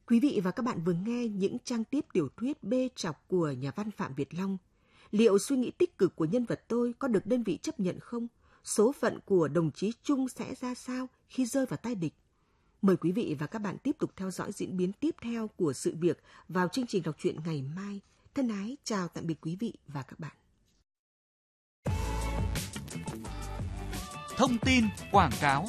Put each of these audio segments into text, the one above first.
Quý vị và các bạn vừa nghe những trang tiếp tiểu thuyết bê trọc của nhà văn Phạm Việt Long. Liệu suy nghĩ tích cực của nhân vật tôi có được đơn vị chấp nhận không? Số phận của đồng chí Trung sẽ ra sao khi rơi vào tay địch? Mời quý vị và các bạn tiếp tục theo dõi diễn biến tiếp theo của sự việc vào chương trình đọc truyện ngày mai. Thân ái chào tạm biệt quý vị và các bạn. Thông tin quảng cáo.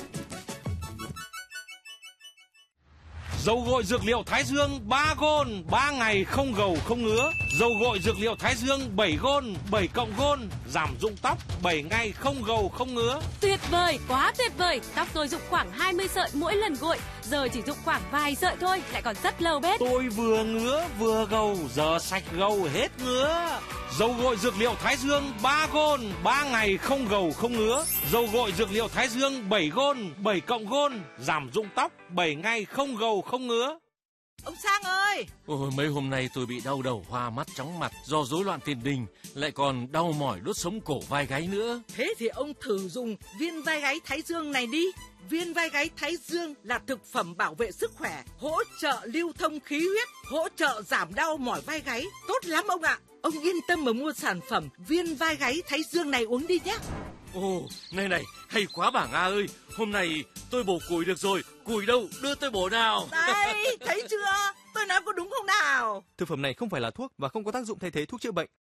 Dầu gội dược liệu Thái Dương 3 gôn, 3 ngày không gầu không ngứa. Dầu gội dược liệu Thái Dương 7 gôn, 7 cộng gôn, giảm rụng tóc 7 ngày không gầu không ngứa. Tuyệt vời, quá tuyệt vời. Tóc tôi rụng khoảng 20 sợi mỗi lần gội, giờ chỉ rụng khoảng vài sợi thôi, lại còn rất lâu bết. Tôi vừa ngứa vừa gầu, giờ sạch gầu hết ngứa. Dầu gội dược liệu Thái Dương 3 gôn, 3 ngày không gầu không ngứa. Dầu gội dược liệu Thái Dương 7 gôn, 7 cộng gôn, giảm rụng tóc 7 ngày không gầu không ngứa. Ông Sang ơi! Ôi, mấy hôm nay tôi bị đau đầu, hoa mắt, chóng mặt do rối loạn tiền đình, lại còn đau mỏi đốt sống cổ vai gáy nữa. Thế thì ông thử dùng viên vai gáy Thái Dương này đi. Viên vai gáy Thái Dương là thực phẩm bảo vệ sức khỏe, hỗ trợ lưu thông khí huyết, hỗ trợ giảm đau mỏi vai gáy. Tốt lắm ông ạ! Ông yên tâm mà mua sản phẩm viên vai gáy Thái Dương này uống đi nhé. Ồ, này, hay quá bà Nga ơi. Hôm nay tôi bổ củi được rồi. Củi đâu, đưa tôi bổ nào. Đây, thấy chưa? Tôi nói có đúng không nào? Thực phẩm này không phải là thuốc và không có tác dụng thay thế thuốc chữa bệnh.